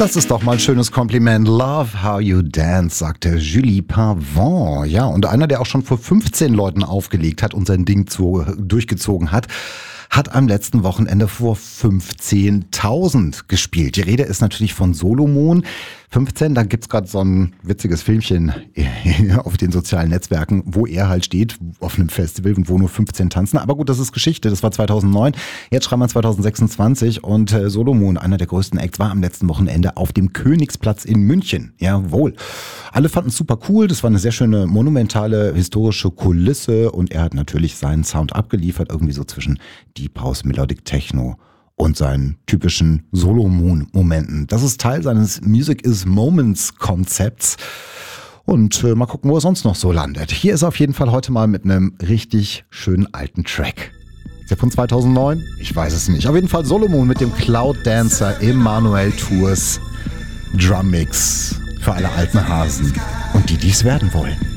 Das ist doch mal ein schönes Kompliment. Love how you dance, sagte Julie Pavon. Ja, und einer, der auch schon vor 15 Leuten aufgelegt hat und sein Ding durchgezogen hat am letzten Wochenende vor 15.000 gespielt. Die Rede ist natürlich von Solomon. 15, da gibt's gerade so ein witziges Filmchen auf den sozialen Netzwerken, wo er halt steht auf einem Festival und wo nur 15 tanzen. Aber gut, das ist Geschichte, das war 2009. Jetzt schreiben wir 2026 und Solomon, einer der größten Acts, war am letzten Wochenende auf dem Königsplatz in München. Jawohl. Alle fanden es super cool, das war eine sehr schöne monumentale historische Kulisse und er hat natürlich seinen Sound abgeliefert, irgendwie so zwischen Deep House, Melodic Techno und seinen typischen Solomon-Momenten. Das ist Teil seines Music is Moments Konzepts. Und mal gucken, wo er sonst noch so landet. Hier ist er auf jeden Fall heute mal mit einem richtig schönen alten Track. Ist der von 2009? Ich weiß es nicht. Auf jeden Fall Solomon mit dem Cloud Dancer im Manuel Tours Drum Mix für alle alten Hasen und die, die es werden wollen.